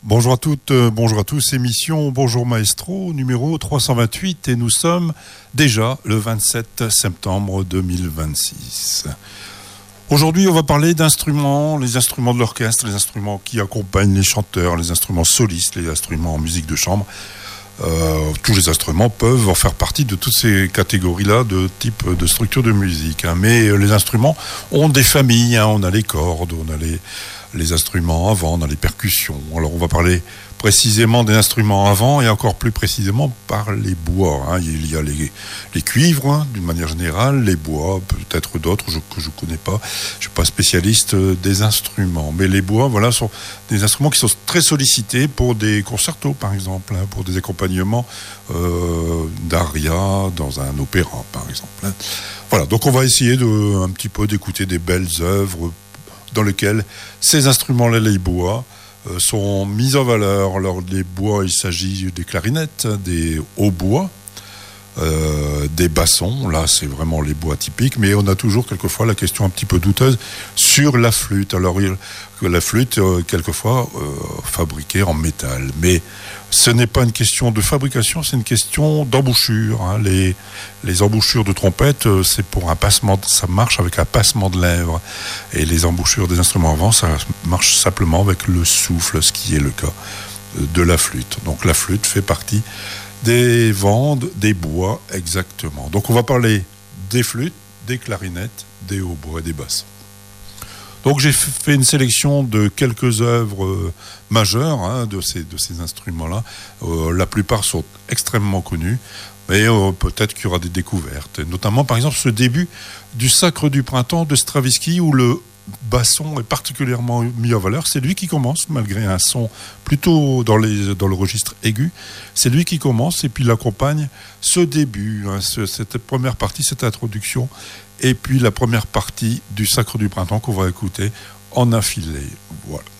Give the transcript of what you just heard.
Bonjour à toutes, bonjour à tous, émission Bonjour Maestro, numéro 328, et nous sommes déjà le 27 septembre 2026. Aujourd'hui, on va parler d'instruments, les instruments de l'orchestre, les instruments qui accompagnent les chanteurs, les instruments solistes, les instruments en musique de chambre. Tous les instruments peuvent en faire partie de toutes ces catégories-là de type de structure de musique. Mais les instruments ont des familles, on a les cordes, on a les instruments à vent, on a les percussions. Alors on va parler précisément des instruments à vent et encore plus précisément par les bois. Il y a les cuivres d'une manière générale, les bois, peut-être d'autres que je ne connais pas. Je ne suis pas spécialiste des instruments. Mais les bois, voilà, sont des instruments qui sont très sollicités pour des concertos, par exemple, pour des accompagnements d'aria dans un opéra, par exemple. Voilà, donc on va essayer un petit peu d'écouter des belles œuvres dans lesquelles ces instruments-là, les bois, sont mis en valeur. Alors, les bois, il s'agit des clarinettes, des hautbois, des bassons. Là, c'est vraiment les bois typiques. Mais on a toujours, quelquefois, la question un petit peu douteuse sur la flûte. Alors, la flûte, quelquefois, fabriquée en métal. Mais ce n'est pas une question de fabrication, c'est une question d'embouchure. Les embouchures de trompette, c'est pour un passement, ça marche avec un passement de lèvres. Et les embouchures des instruments à vent, ça marche simplement avec le souffle, ce qui est le cas de la flûte. Donc la flûte fait partie des vents, des bois, exactement. Donc on va parler des flûtes, des clarinettes, des hautbois et des basses. Donc j'ai fait une sélection de quelques œuvres majeures de ces instruments-là. La plupart sont extrêmement connus, mais peut-être qu'il y aura des découvertes. Et notamment, par exemple, ce début du Sacre du Printemps de Stravinsky, où le basson est particulièrement mis en valeur. C'est lui qui commence, malgré un son plutôt dans le registre aigu. C'est lui qui commence et puis il accompagne ce début, cette première partie, cette introduction, et puis la première partie du Sacre du Printemps qu'on va écouter en affilée. Voilà.